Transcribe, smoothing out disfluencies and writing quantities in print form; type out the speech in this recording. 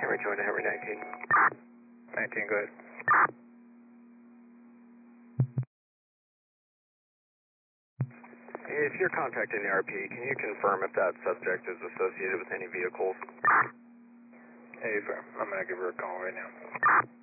Henry join to Henry 19. 19, go ahead. If you're contacting the ARP, can you confirm if that subject is associated with any vehicles? Hey, firm. I'm going to give her a call right now.